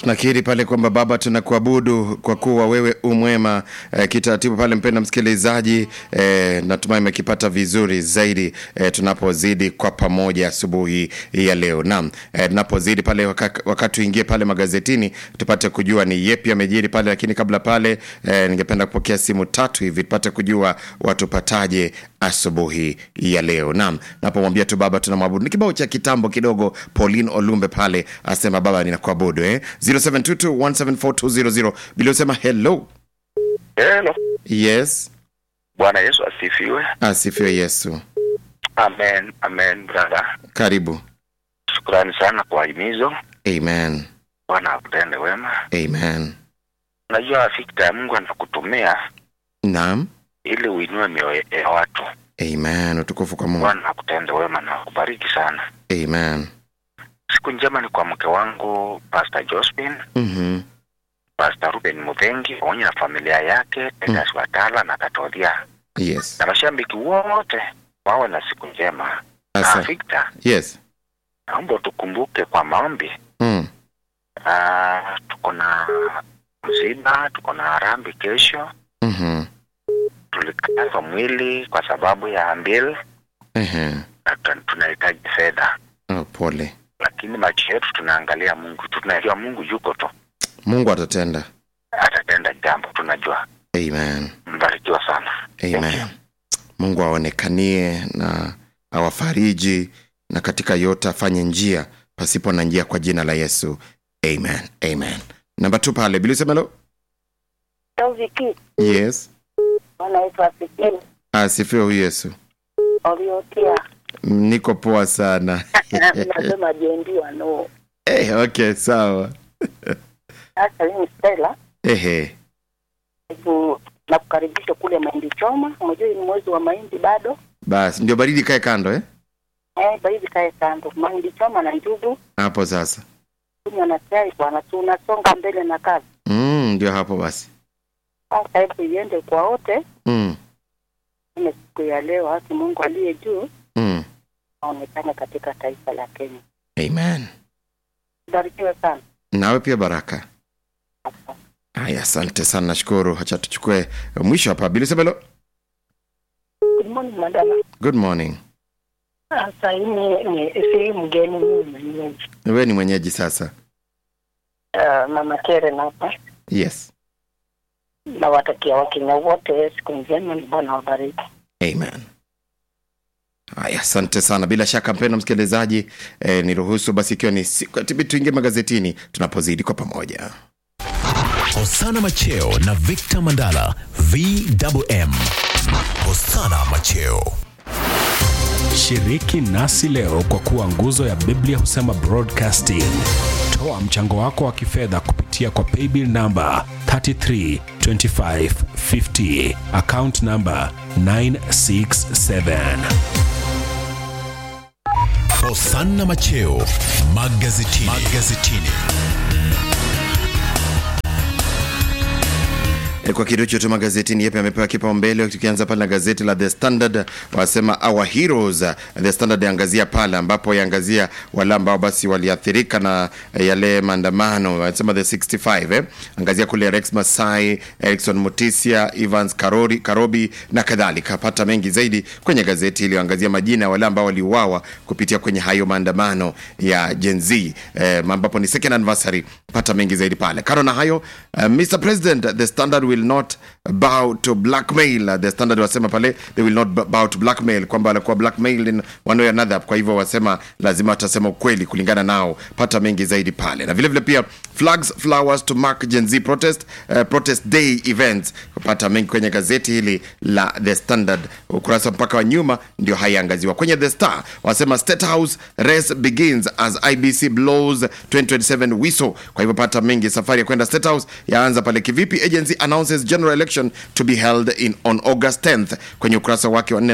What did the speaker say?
Tunakiri pale kwamba Baba tunakuabudu kwa kuwa wewe umwema. Kitaratibu pale mpenda msikilizaji, natumai umekipata vizuri zaidi tunapozidi kwa pamoja asubuhi ya leo. Naam, tunapozidi pale wakati tuingie pale magazetini tupate kujua ni yepi yamejiri pale, lakini kabla pale ningependa kupokea simu 3 hivi tupate kujua watu pataje asubuhi ya leo. Naam, napomwambia tu Baba tunamwabudu. Ni kibao cha kitambo kidogo, Pauline Olumbe pale asema Baba ninakuabudu 0722174200. Bila usema hello. Hello. Yes. Bwana Yesu asifiwe. Asifiwe Yesu. Amen, amen brother. Karibu. Shukrani sana kwa himizo. Amen. Bwana akutende wema. Amen. Najua fikra ya Mungu anakutumia. Naam. Ili uinue mioyo ya watu. Amen. Utukufu kwa Mungu. Bwana akutende wema na kubariki sana. Amen. Siku njema ni kwa mke wangu Pastor Josephine. Pastor Ruben Muvengi pamoja na familia yake, Tedas Watala na Katodia. Yes. Na mashabiki wote wawe na siku njema. Asa. Fikra. Yes. Naomba tukumbuke kwa maombi. Tuko na msiba, tuko na harambee kesho. Tulikata mwili kwa sababu ya ambil. Na tunahitaji fedha. Pole. Lakini macho yetu tunaangalia Mungu. Tunajua Mungu yuko tu. Mungu atatenda. Atatenda jambo tunajua. Amen. Mbarikiwa sana. Amen. Mungu aonekanie na awafariji na katika yote afanye njia pasipo na njia kwa jina la Yesu. Amen. Amen. Namba 2 pale bila semelo. Viki. Yes. Bwana Yesu asifiwe. Asifiwe Yesu. Oliotia. Niko poa sana. Nasema jendiwa no. Okay, sawa. Sasa mimi Stella. Nakukaribisha kule mahindi choma. Unajua ni mwezi wa mahindi bado. Basi ndio baridi kae kando baridi kae kando. Mahindi choma na njugu. Hapo sasa. Kunywa na chai bwana, tunasonga mbele na kazi. Ndio hapo basi. Sasa hebu iende kwa wote. Ni siku ya leo haki Mungu aliye juu. Aonekane katika taifa la Kenya. Amen. Barikiwe sana. Nawe pia baraka. Haya, asante sana, nashukuru. Acha tuchukue mwisho hapa bila sebelo. Good morning madam. Good morning. Sasa ni mgeni mwenyeji. Wewe ni mwenyeji sasa. Mama Keren hapa. Yes. Na watakia Wakenya wote siku njema na Bwana wabariki. Amen. Haya, asante sana. Bila shaka mpendwa msikilizaji, niruhusu basi ikiwa ni siku tuingie magazetini tunapozidi kwa pamoja. Hosana Macheo na Victor Mandala VMM. Hosana Macheo. Shiriki nasi leo kwa kuwa nguzo ya Biblia Husema Broadcasting. Toa mchango wako wa kifedha kupitia kwa paybill number 332550, account number 967. Hosana Macheo magazetini. Kwa kidocho tu magazetini yapi amepewa kipaumbele, tukianza pale na gazeti la The Standard wasema our heroes. The Standard yaangazia pale ambapo yaangazia wale ambao basi waliathirika na yale maandamano, wanasema the 65 angazia kule Rex Masai, Erickson Mutisia, Evans Karobi na kadhalika. Pata mengi zaidi kwenye gazeti hili, angazia majina wale ambao waliuawa kupitia kwenye hayo maandamano ya Gen Z ambapo ni second anniversary. Pata mengi zaidi pale. Karo na hayo, Mr. President, the Standard will not bow to blackmail. The Standard wasema pale they will not bow to blackmail, kwamba alikuwa blackmail in one way or another. Kwa hivyo wasema lazima watasema ukweli kulingana nao. Pata mengi zaidi pale. Na vile vile pia flags flowers to mark Gen Z protest day events. Pata mengi kwenye gazeti hili la The Standard, ukurasa mpaka wa nyuma ndio haiangaziwa. Kwenye The Star wasema State House race begins as IBC blows 2027 whistle. Kwa hivyo pata mengi, safari ya kwenda State House yaanza pale kivipi. Agency announces general election to be held on August 10th kwenye ukurasa wake wa